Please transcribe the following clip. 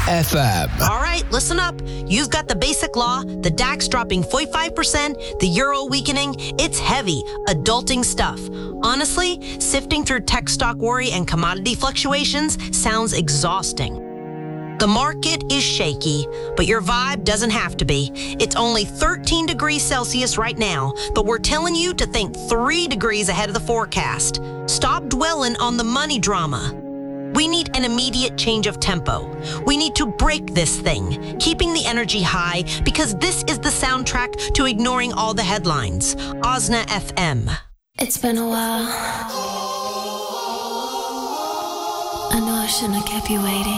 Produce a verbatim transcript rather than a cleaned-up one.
F M. All right, listen up. You've got the basic law, the DAX dropping forty-five percent, the euro weakening. It's heavy, adulting stuff. Honestly, sifting through tech stock worry and commodity fluctuations sounds exhausting. The market is shaky, but your vibe doesn't have to be. It's only thirteen degrees Celsius right now, but we're telling you to think three degrees ahead of the forecast. Stop dwelling on the money drama. We need an immediate change of tempo. We need to break this thing, keeping the energy high, because this is the soundtrack to ignoring all the headlines. Osna F M. It's been a while. I know I shouldn't have kept you waiting.